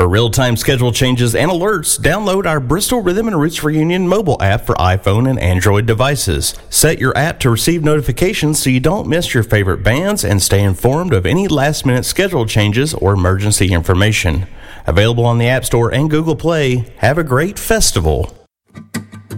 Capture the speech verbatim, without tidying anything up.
real-time schedule changes and alerts, download our Bristol Rhythm and Roots Reunion mobile app for iPhone and Android devices. Set your app to receive notifications so you don't miss your favorite bands and stay informed of any last-minute schedule changes or emergency information. Available on the App Store and Google Play. Have a great festival.